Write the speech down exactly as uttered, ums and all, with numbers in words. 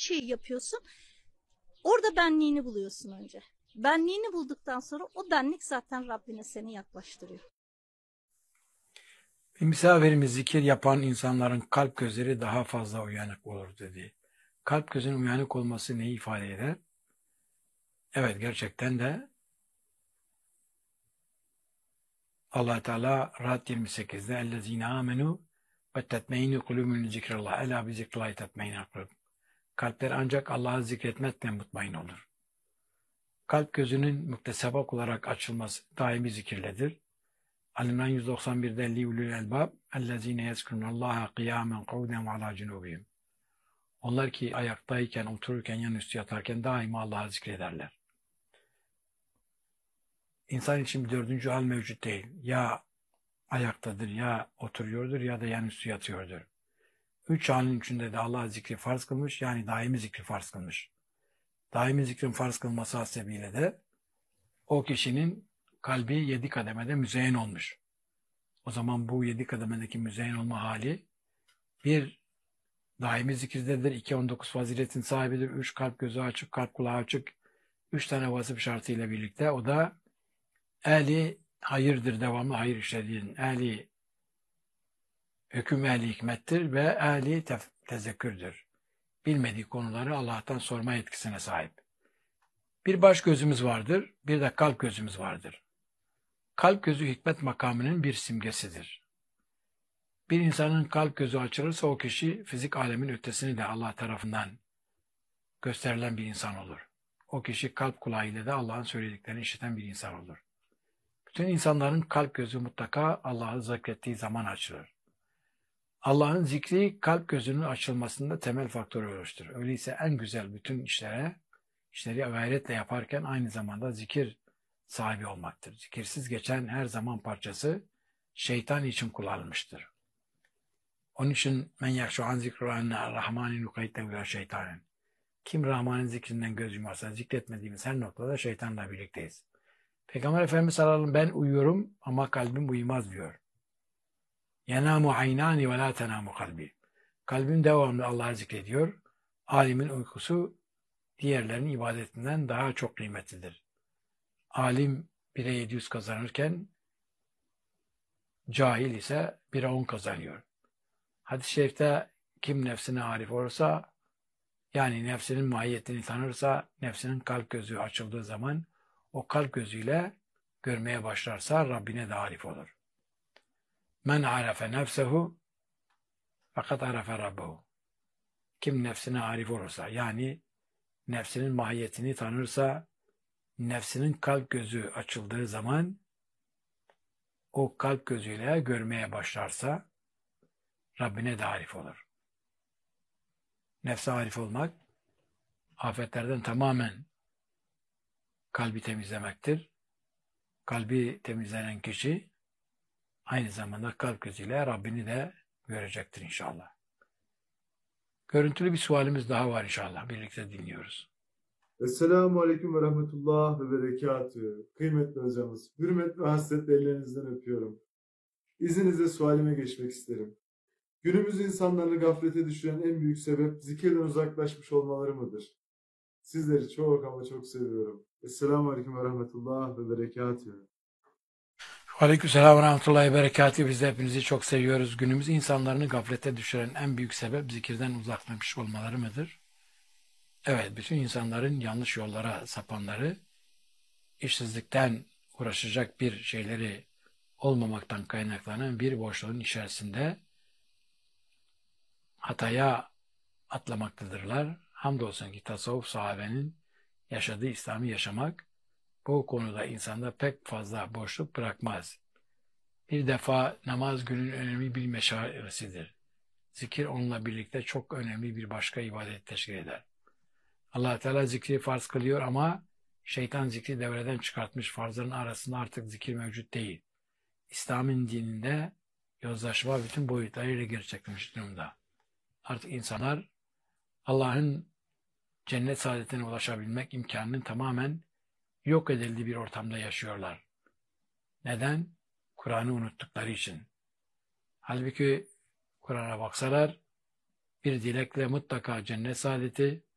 şeyi yapıyorsun. Orada benliğini buluyorsun önce. Benliğini bulduktan sonra o benlik zaten Rabbine seni yaklaştırıyor. Bir misafirimiz zikir yapan insanların kalp gözleri daha fazla uyanık olur dedi. Kalp gözünün uyanık olması neyi ifade eder? Evet, gerçekten de Allah Teala Ra'd yirmi sekizde اَلَّذ۪ينَ آمَنُوا وَتَّتْمَيْنُ قُلُوبُهُمْ بِذِكْرِ اللّٰهِ اَلَا بِذِكْرِ اللّٰهِ تَتْمَيْنُ الْقُلُوبُ. Kalpler ancak Allah'ı zikretmekle mutmain olur. Kalp gözünün muktesebak olarak açılması daimi zikirledir. Al-İmran yüz doksan birde liulul elbab اَلَّذ۪ينَ يَذْكُرُونَ اللّٰهَ قِيَامًا قَعُودًا وَعَلَى جُنُوبِهِمْ. Onlar ki ayaktayken, otururken, yanüstü yatarken daima Allah'ı zikrederler. İnsan için bir dördüncü hal mevcut değil. Ya ayaktadır, ya oturuyordur, ya da yanüstü yatıyordur. Üç halin içinde de Allah zikri farz kılmış, yani daimi zikri farz kılmış. Daimi zikrin farz kılması hasebiyle de o kişinin kalbi yedi kademede müzeyyen olmuş. O zaman bu yedi kademedeki müzeyyen olma hali bir daimi zikirdedir, iki on dokuz faziletin sahibidir, üç kalp gözü açık, kalp kulağı açık, üç tane vasıf şartıyla birlikte o da ehli hayırdır, devamlı hayır işlediğin, ehli hüküm ehli hikmettir ve ehli tef- tezekkürdür. Bilmediği konuları Allah'tan sorma yetkisine sahip. Bir baş gözümüz vardır, bir de kalp gözümüz vardır. Kalp gözü hikmet makamının bir simgesidir. Bir insanın kalp gözü açılırsa o kişi fizik alemin ötesini de Allah tarafından gösterilen bir insan olur. O kişi kalp kulağıyla da Allah'ın söylediklerini işiten bir insan olur. Bütün insanların kalp gözü mutlaka Allah'ı zikrettiği zaman açılır. Allah'ın zikri kalp gözünün açılmasında temel faktör oluşturur. Öyleyse en güzel bütün işlere, işleri gayretle yaparken aynı zamanda zikir sahibi olmaktır. Zikirsiz geçen her zaman parçası şeytan için kullanılmıştır. Onun için men yakşu an zikru'anne rahmanin yukaydde ve şeytanen. Kim Rahman'ın zikrinden göz yumarsa zikretmediğimiz her noktada şeytanla birlikteyiz. Peygamber Efendimiz sallallahu aleyhi ve sellem ben uyuyorum ama kalbim uyumaz diyor. Yenamu aynani ve la tenamu kalbi. Kalbim devamlı Allah'ı zikrediyor. Alimin uykusu diğerlerinin ibadetinden daha çok kıymetlidir. Alim bire yedi yüz kazanırken cahil ise bire on kazanıyor. Hadis-i şerifte kim nefsine arif olursa, yani nefsinin mahiyetini tanırsa, nefsinin kalp gözü açıldığı zaman o kalp gözüyle görmeye başlarsa Rabbine de arif olur. Men arefe nefsehu fakat arefe rabbehu. Kim nefsine arif olursa, yani nefsinin mahiyetini tanırsa, nefsinin kalp gözü açıldığı zaman o kalp gözüyle görmeye başlarsa Rabbine de arif olur. Nefse arif olmak, afetlerden tamamen kalbi temizlemektir. Kalbi temizlenen kişi aynı zamanda kalp gözüyle Rabbini de görecektir inşallah. Görüntülü bir sualimiz daha var inşallah. Birlikte dinliyoruz. Esselamu Aleyküm ve Rahmetullah ve Berekatühü. Kıymetli hocamız, hürmet ve hasretle ellerinizden öpüyorum. İzninizle sualime geçmek isterim. Günümüz insanlarını gaflete düşüren en büyük sebep zikirden uzaklaşmış olmaları mıdır? Sizleri çok ama çok seviyorum. Esselamu Aleyküm ve Rahmetullah ve Berekatühü. Aleykümselam ve rahmetullahi ve berekatühü. Biz de hepinizi çok seviyoruz. Günümüz insanlarını gaflete düşüren en büyük sebep zikirden uzaklaşmış olmaları mıdır? Evet, bütün insanların yanlış yollara sapanları, işsizlikten uğraşacak bir şeyleri olmamaktan kaynaklanan bir boşluğun içerisinde hataya atlamaktadırlar. Hamdolsun ki tasavvuf sahabenin yaşadığı İslam'ı yaşamak bu konuda insanda pek fazla boşluk bırakmaz. Bir defa namaz günün önemli bir meşalesidir. Zikir onunla birlikte çok önemli bir başka ibadet teşkil eder. Allah Teala zikri farz kılıyor ama şeytan zikri devreden çıkartmış. Farzların arasında artık zikir mevcut değil. İslam'ın dininde yozlaşma bütün boyutlarıyla gerçekleşmiş durumda. Artık insanlar Allah'ın cennet saadetine ulaşabilmek imkanının tamamen yok edildiği bir ortamda yaşıyorlar. Neden? Kur'an'ı unuttukları için. Halbuki Kur'an'a baksalar bir dilekle mutlaka cennet saadeti,